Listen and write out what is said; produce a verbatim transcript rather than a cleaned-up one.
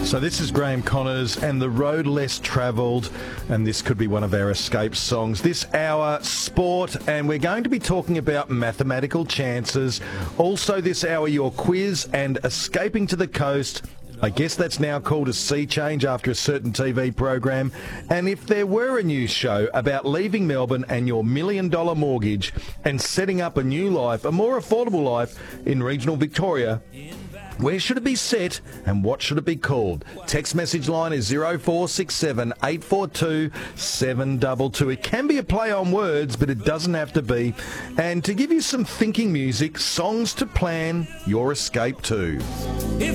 So this is Graham Connors and The Road Less Travelled, and this could be one of our escape songs. This hour, sport, and we're going to be talking about mathematical chances. Also this hour, your quiz and escaping to the coast. I guess that's now called a sea change after a certain T V program. And if there were a news show about leaving Melbourne and your million dollar mortgage and setting up a new life, a more affordable life in regional Victoria, where should it be set and what should it be called? Text message line is zero four six seven, eight four two, seven two two. It can be a play on words, but it doesn't have to be. And to give you some thinking music, songs to plan your escape to. If